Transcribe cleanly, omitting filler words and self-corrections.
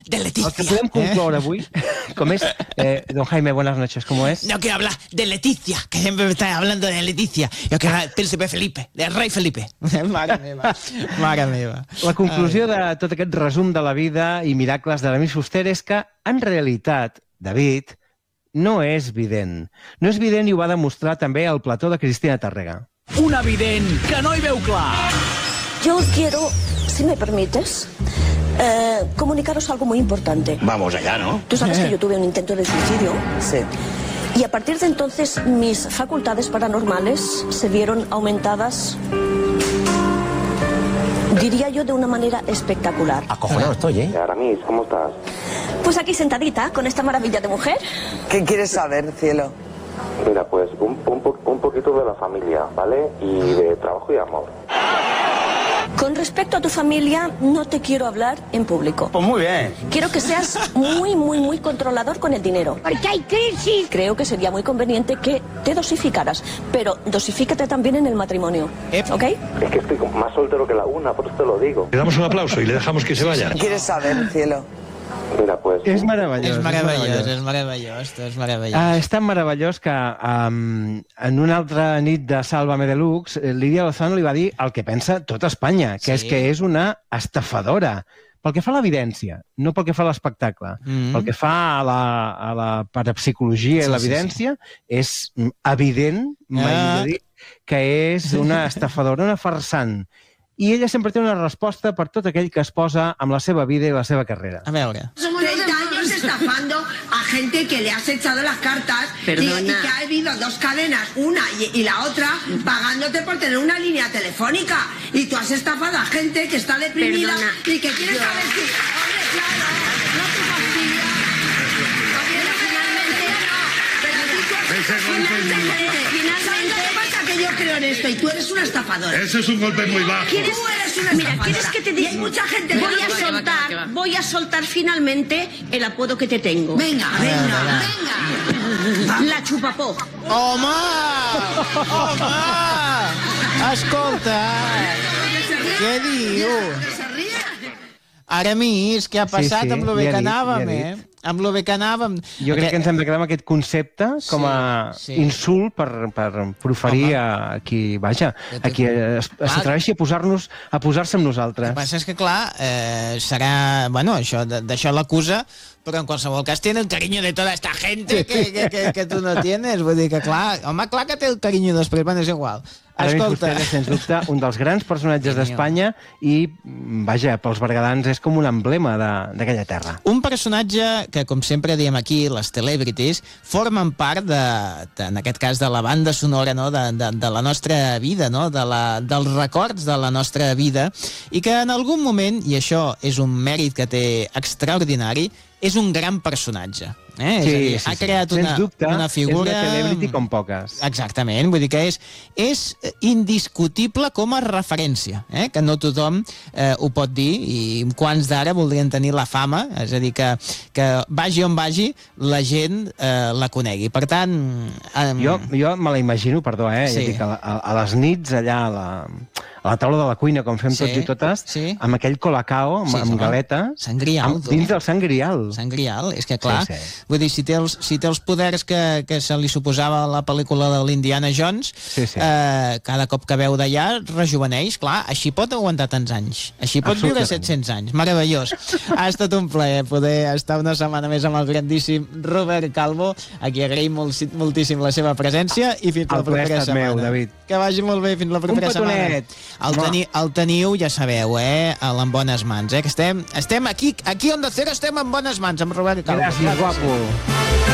de Leticia. El que podem concloure avui, com és... don Jaime, buenas noches, ¿cómo es? No quiero hablar de Leticia, que siempre me está hablando de Leticia. Yo quiero hablar del príncipe Felipe, del rei Felipe. Mare meva, mare meva. La conclusió de tot aquest resum de la vida i miracles de l'Amics Fuster és que, en realitat, David, no és vident. No és vident i ho va demostrar també el plató de Cristina Tàrrega. Una vident que no hi veu clar. Yo quiero, si me permites, comunicaros algo muy importante. Vamos allá, ¿no? Tú sabes que yo tuve un intento de suicidio. Sí. Y a partir de entonces mis facultades paranormales se vieron aumentadas, diría yo, de una manera espectacular. Acojonado estoy, ¿eh? Aramis, ¿cómo estás? Pues aquí sentadita, con esta maravilla de mujer. ¿Qué quieres saber, cielo? Mira, pues un poquito de la familia, ¿vale? Y de trabajo y amor. Con respecto a tu familia, no te quiero hablar en público. Pues muy bien. Quiero que seas muy controlador con el dinero. Porque hay crisis. Creo que sería muy conveniente que te dosificaras, pero dosifícate también en el matrimonio, ¿ok? Es que estoy más soltero que la una, por eso te lo digo. Le damos un aplauso y le dejamos que se vaya. ¿Qué quieres saber, cielo? Mira, pues... És meravellós. És meravellós. És tan meravellós que en una altra nit de Sálvame Deluxe, Lídia Lozano li va dir el que pensa tota Espanya, que és que és una estafadora. Pel que fa a l'evidència, no pel que fa a l'espectacle. Pel que fa a la parapsicologia i l'evidència, és evident, m'he dit, que és una estafadora, una farsant. I ella sempre té una resposta per tot aquell que es posa amb la seva vida i la seva carrera. A veure. 30 años estafando a gente que le has echado las cartas y que ha habido dos cadenas, una y la otra, pagándote por tener una línea telefónica. Y tú has estafado a gente que está deprimida y que quiere saber si... Hombre, claro, no te fastidias. Finalmente pasa que yo creo en esto y tú eres una estafadora. Eso es un golpe muy bajo. Tú eres una estafadora. Mira, ¿quieres que te diga? Y hay mucha gente que Voy a soltar finalmente el apodo que te tengo. Venga. La chupapó. Home! Escolta! Què diu? Aramis, què ha passat amb lo bé que anàvem, Amb lo bé que anàvem. Jo crec que ens hem de quedar amb aquest concepte com a insult per proferir a qui, vaja, a qui s'atreveixi a posar-se amb nosaltres. El que passa és que, clar, serà... Bueno, d'això l'acusa, però en qualsevol cas tiene el cariño de toda esta gente que tu no tienes. Vull dir que, clar, home, clar que té el cariño després, bueno, és igual. Aramis Fuster és, sens dubte, un dels grans personatges d'Espanya i, vaja, pels bergadans és com un emblema d'aquella terra. Un personatge que, com sempre diem aquí, les celebrities, formen part, en aquest cas, de la banda sonora, no? de la nostra vida, no? dels records de la nostra vida, i que en algun moment, i això és un mèrit que té extraordinari, és un gran personatge. És a dir, ha creat una figura... És una celebrity com poques. Exactament, vull dir que és indiscutible com a referència, que no tothom ho pot dir, i quants d'ara voldrien tenir la fama, és a dir, que vagi on vagi, la gent la conegui. Per tant... Jo me la imagino, perdó, ja dic, a les nits allà a la taula de la cuina, com fem tots i totes, amb aquell colacao, amb galetes, dins del Sant Grial. Sant Grial, és que clar, vull dir, si té els poders que se li suposava a la pel·lícula de l'Indiana Jones, cada cop que veu d'allà rejuveneix, clar, així pot aguantar tants anys, així pot viure 700 anys, meravellós. Ha estat un plaer poder estar una setmana més amb el grandíssim Robert Calvo, a qui agraïm moltíssim la seva presència, i fins la propera setmana. Meu, David. Que vagi molt bé, fins la propera setmana. El teniu, ja sabeu, en bones mans, que estem aquí on de cero estem en bones mans, amb Robert Calvo. Gràcies, guapo.